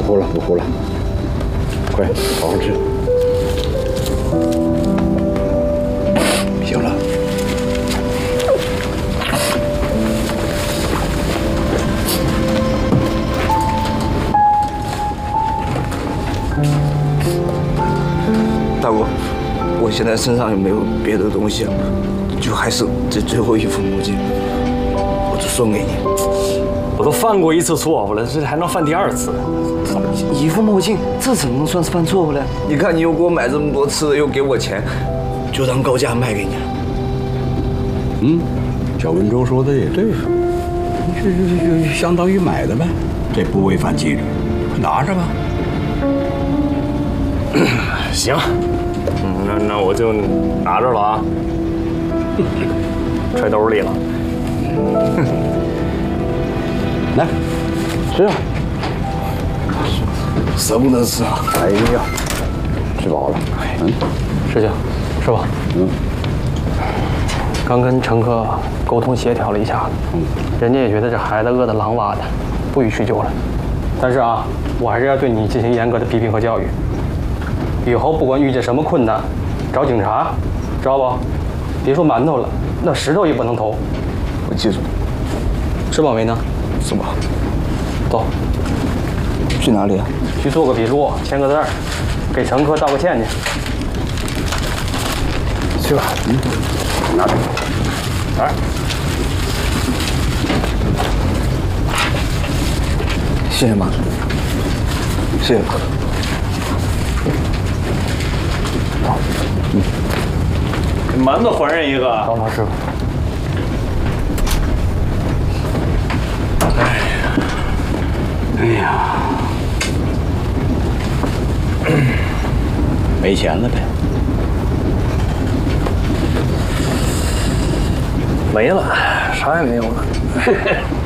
呼了，不呼了，快好好吃。行了。 大哥，我现在身上也没有别的东西了，就还是这最后一副墨镜，我就送给你。 我都犯过一次错误了，这还能犯第二次？ 一副墨镜，这怎么能算是犯错误呢？你看你又给我买这么多吃的，又给我钱，就当高价卖给你了。 嗯，小文周说的也对，就相当于买的呗，这不违反纪律，拿着吧。 行，那我就拿着了啊，揣兜里了。 来，吃啊！ 舍不得吃啊！ 哎呀，吃饱了。 师兄，师傅，刚跟乘客沟通协调了一下子，人家也觉得这孩子饿得狼哇的，不予去救了。但是啊，我还是要对你进行严格的批评和教育。以后不管遇见什么困难，找警察，知道不？别说馒头了，那石头也不能投。 我记住。 吃饱没呢？ 是吧？ 走。 去哪里啊？ 去做个笔录，签个字儿，给乘客道个歉去。 去吧。 拿着。 来。 谢谢妈。谢谢。 给馒头还人一个。找老师傅。 哎呀，没钱了呗？ 没了，啥也没有了。